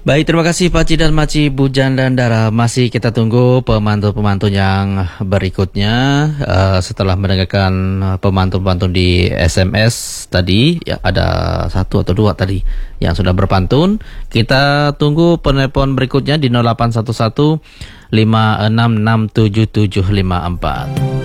Baik, terima kasih Pak Ci dan Maci, Bujan dan Dara. Masih kita tunggu pemantun-pemantun yang berikutnya. Setelah mendengarkan pemantun-pemantun di SMS tadi, ya ada 1 atau 2 tadi yang sudah berpantun. Kita tunggu penelpon berikutnya di 0811 5667754.